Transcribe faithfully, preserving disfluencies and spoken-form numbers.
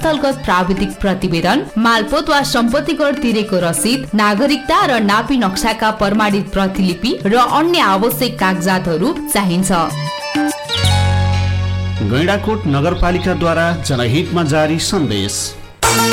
स्थलगत प्राविधिक प्रतिवेदन, मालपोत वा सम्पत्ति कर तिरेको रसिद, नागरिकता र नापी नक्साका प्रमाणित प्रतिलिपि र अन्य आवश्यक कागजातहरू चाहिन्छ। गैंडाकोट नगरपालिकाद्वारा जनहितमा जारी सन्देश।